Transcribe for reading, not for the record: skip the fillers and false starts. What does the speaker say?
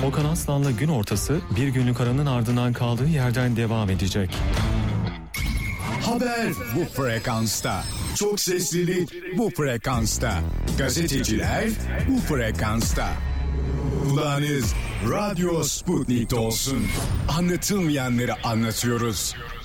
Okan Aslan'la gün ortası bir günlük aranın ardından kaldığı yerden devam edecek. Haber bu frekansta. Çok seslilik bu frekansta. Gazeteciler bu frekansta. Kulağınız Radyo Sputnik'te olsun. Anlatılmayanları anlatıyoruz.